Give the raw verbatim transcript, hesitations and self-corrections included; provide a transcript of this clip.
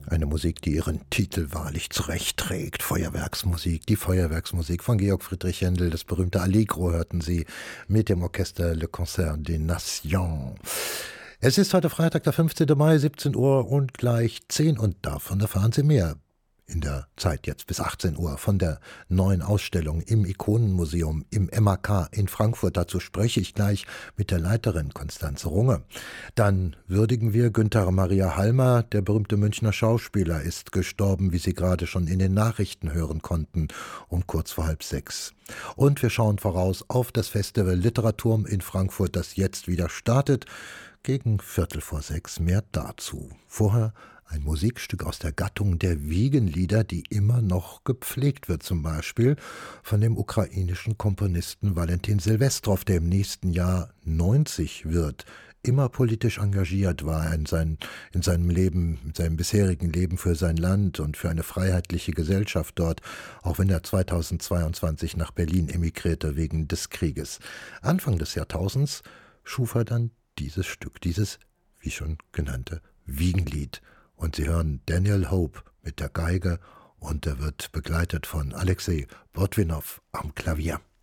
Eine Musik, die ihren Titel wahrlich zurechtträgt. Feuerwerksmusik, die Feuerwerksmusik von Georg Friedrich Händel. Das berühmte Allegro hörten Sie mit dem Orchester Le Concert des Nations. Es ist heute Freitag, der fünfzehnte Mai, siebzehn Uhr und gleich zehn, und davon erfahren Sie mehr in der Zeit jetzt bis achtzehn Uhr von der neuen Ausstellung im Ikonenmuseum im M A K in Frankfurt. Dazu spreche ich gleich mit der Leiterin Konstanze Runge. Dann würdigen wir Günther Maria Halmer. Der berühmte Münchner Schauspieler ist gestorben, wie Sie gerade schon in den Nachrichten hören konnten, um kurz vor halb sechs. Und wir schauen voraus auf das Festival Literaturm in Frankfurt, das jetzt wieder startet. Gegen Viertel vor sechs mehr dazu. Vorher ein Musikstück aus der Gattung der Wiegenlieder, die immer noch gepflegt wird, zum Beispiel von dem ukrainischen Komponisten Valentin Silvestrov, der im nächsten Jahr neunzig wird. Immer politisch engagiert war er in, sein, in seinem Leben, in seinem bisherigen Leben für sein Land und für eine freiheitliche Gesellschaft dort, auch wenn er zweitausendzweiundzwanzig nach Berlin emigrierte wegen des Krieges. Anfang des Jahrtausends schuf er dann dieses Stück, dieses, wie schon genannte, Wiegenlied. Und Sie hören Daniel Hope mit der Geige, und er wird begleitet von Alexei Botwinow am Klavier.